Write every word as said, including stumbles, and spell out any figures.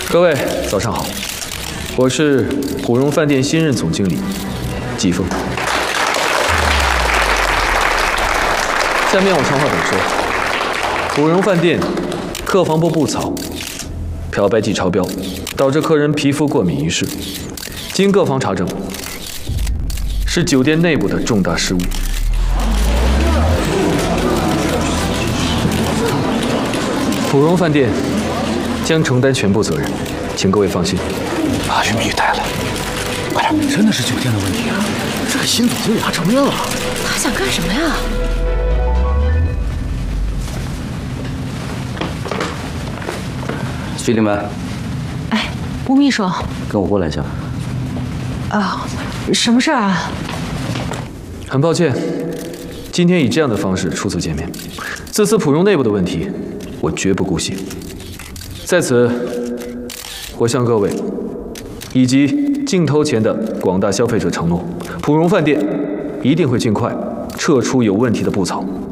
各位早上好，我是普荣饭店新任总经理季风。下面我长话短说，普荣饭店客房部布草漂白剂超标，导致客人皮肤过敏一事，经各方查证，是酒店内部的重大失误。普荣饭店将承担全部责任，请各位放心。 啊，玉米带了，快点！真的是酒店的问题啊！这个新总经理还成面了。 他想干什么呀？ 徐领班， 哎，吴秘书， 跟我过来一下。 啊，什么事儿啊？ 很抱歉，今天以这样的方式初次见面。这次普荣内部的问题，我绝不姑息。在此，我向各位以及竞投前的广大消费者承诺，普荣饭店一定会尽快撤出有问题的布草。